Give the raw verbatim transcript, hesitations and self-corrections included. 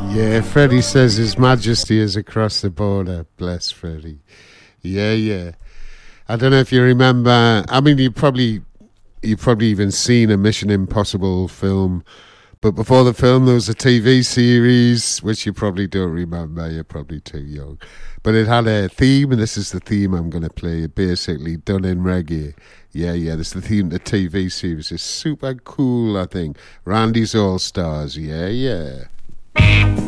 Yeah, Freddie says His Majesty is across the border. Bless Freddie. Yeah, yeah. I don't know if you remember. I mean, you probably, you probably even seen a Mission Impossible film. But before the film, there was a T V series, which you probably don't remember. You're probably too young. But it had a theme, and this is the theme I'm going to play, basically done in reggae. Yeah, yeah, this is the theme of the T V series. It's super cool, I think. Randy's All-Stars, yeah, yeah.